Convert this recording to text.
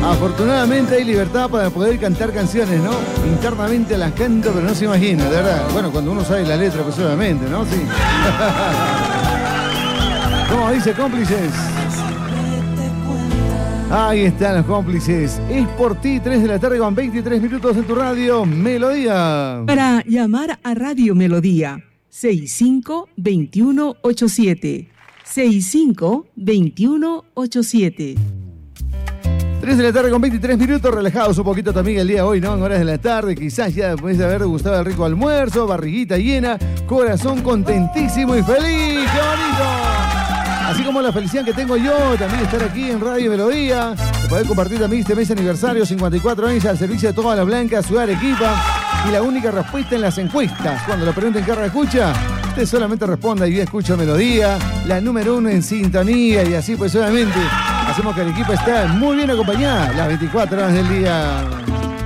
Afortunadamente hay libertad para poder cantar canciones, ¿no? Internamente las canto, pero no se imagina, de verdad. Bueno, cuando uno sabe la letra, pues obviamente, ¿no? Sí. ¿Cómo dice, cómplices? Ahí están los cómplices. Es por ti, 3 de la tarde con 23 minutos en tu radio Melodía. Para llamar a Radio Melodía, 65-2187. 65-2187. 3 de la tarde con 23 minutos, relajados un poquito también el día de hoy, ¿no? En horas de la tarde, quizás ya después de haber gustado el rico almuerzo, barriguita llena, corazón contentísimo y feliz. ¡Qué bonito! Así como la felicidad que tengo yo, también estar aquí en Radio Melodía, de poder compartir también este mes aniversario, 54 años al servicio de toda la blanca ciudad de Arequipa, y la única respuesta en las encuestas. Cuando le pregunten qué escucha, usted solamente responda y yo escucho Melodía, la número 1 en sintonía, y así pues obviamente hacemos que Arequipa esté muy bien acompañada las 24 horas del día.